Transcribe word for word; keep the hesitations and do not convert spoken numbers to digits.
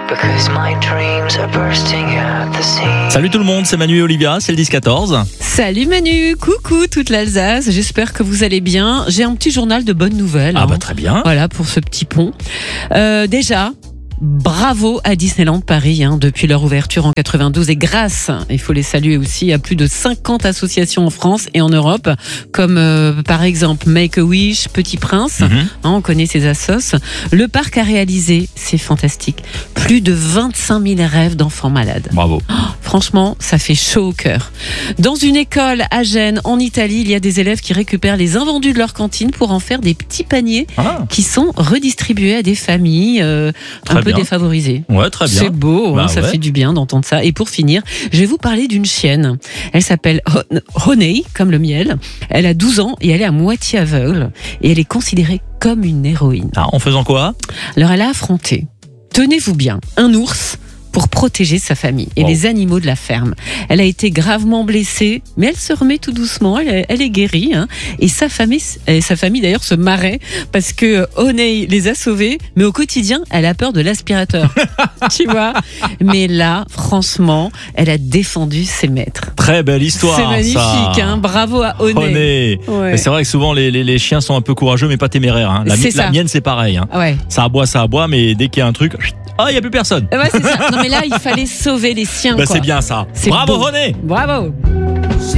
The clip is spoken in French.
because my dreams are bursting at the seams. Salut tout le monde, c'est Manu et Olivia, c'est le dix quatorze. Salut Manu, coucou toute l'Alsace, j'espère que vous allez bien. J'ai un petit journal de bonnes nouvelles. Ah hein. bah très bien. Voilà pour ce petit pont. Euh, déjà, bravo à Disneyland Paris hein, depuis leur ouverture en quatre-vingt-douze et grâce, il faut les saluer aussi, à plus de cinquante associations en France et en Europe, comme euh, par exemple Make-A-Wish, Petit Prince, Mhm. hein, on connaît ces assos. Le parc a réalisé, c'est fantastique, plus de vingt-cinq mille rêves d'enfants malades. Bravo. Franchement, ça fait chaud au cœur. Dans une école à Gênes, en Italie, il y a des élèves qui récupèrent les invendus de leur cantine pour en faire des petits paniers Ah, qui sont redistribués à des familles euh, un Très peu bien. défavorisées. ouais, très bien. C'est beau, Bah hein, ça ouais. fait du bien d'entendre ça. Et pour finir, je vais vous parler d'une chienne. Elle s'appelle Hon- Honey, comme le miel. Elle a douze ans et elle est à moitié aveugle. Et elle est considérée comme une héroïne. Ah, en faisant quoi? Alors elle a affronté, tenez-vous bien, un ours pour protéger sa famille et Wow. les animaux de la ferme. Elle a été gravement blessée, mais elle se remet tout doucement, elle, est- elle est guérie. Hein, et sa famille, et sa famille d'ailleurs se marrait parce que Honey les a sauvés, mais au quotidien, elle a peur de l'aspirateur. Tu vois. Mais là, franchement, elle a défendu ses maîtres. Très belle histoire. C'est magnifique, ça. hein, bravo à Honey. Honey. Ouais. Mais c'est vrai que souvent les, les, les chiens sont un peu courageux mais pas téméraires. Hein. La, mi- C'est la ça. mienne c'est pareil. Hein. Ah ouais. Ça aboie, ça aboie, mais dès qu'il y a un truc, ah, il n'y a plus personne. Ouais, c'est ça. Non mais là, il fallait sauver les siens. Bah, quoi. c'est bien ça. C'est Bravo beau. Honey. Bravo.